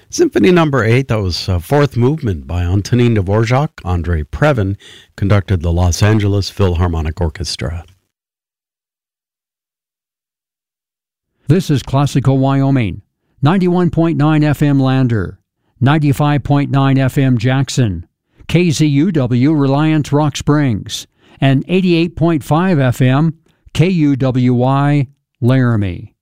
Symphony Number 8, that was fourth movement by Antonin Dvorak. Andrei Previn conducted the Los Angeles Philharmonic Orchestra. This is Classical Wyoming, 91.9 FM Lander, 95.9 FM Jackson, KZUW Reliance Rock Springs, and 88.5 FM KUWY Laramie.